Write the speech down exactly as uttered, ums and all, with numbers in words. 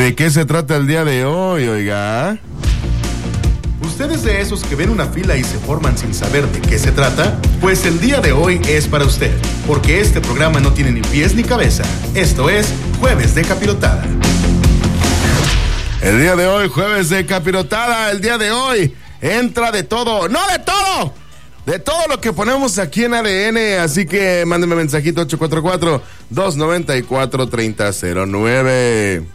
de qué se trata el día de hoy, oiga? ¿Usted es de esos que ven una fila y se forman sin saber de qué se trata? Pues el día de hoy es para usted, porque este programa no tiene ni pies ni cabeza. Esto es Jueves de Capirotada. El día de hoy, Jueves de Capirotada, el día de hoy entra de todo, no de todo, de todo lo que ponemos aquí en A D N, así que mándeme mensajito ocho cuatro cuatro, dos nueve cuatro, tres cero cero nueve.